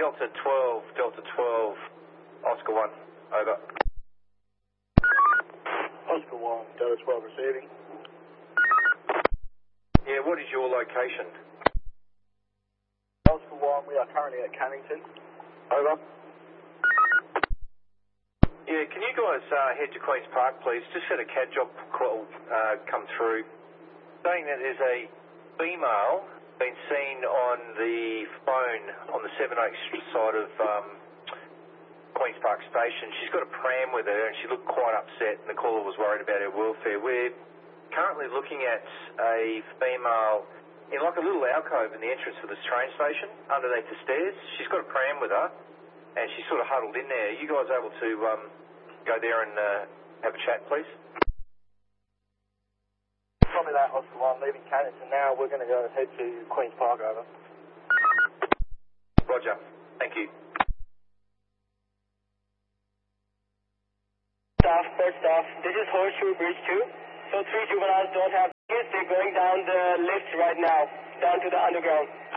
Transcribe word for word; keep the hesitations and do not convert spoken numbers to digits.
Delta twelve, Delta twelve, Oscar one, over. Oscar one, Delta twelve receiving. Yeah, what is your location? Oscar one, we are currently at Cannington. Over. Yeah, can you guys uh, head to Queen's Park, please? Just had a C A D job call uh, come through saying that there's a female been seen on the phone on the seven Oaks side of um, Queen's Park Station. She's got a pram with her and she looked quite upset and the caller was worried about her welfare. We're currently looking at a female in like a little alcove in the entrance for this train station underneath the stairs. She's got a pram with her and she's sort of huddled in there. Are you guys able to um, go there and uh, have a chat, please? Copy that, Oscar one, leaving Cannington now. We're going to go head to Queen's Park, over. Roger. Thank you. Staff, third staff, this is Horseshoe Bridge two. So three juveniles don't have tickets. They're going down the lift right now, down to the underground.